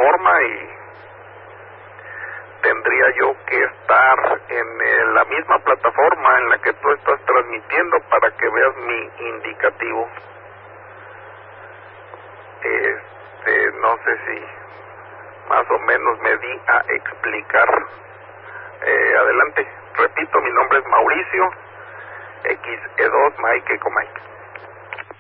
plataforma y tendría yo que estar en la misma plataforma en la que tú estás transmitiendo para que veas mi indicativo. No sé si más o menos me di a explicar. Adelante, repito, mi nombre es Mauricio, XE2 Mike Eco Mike.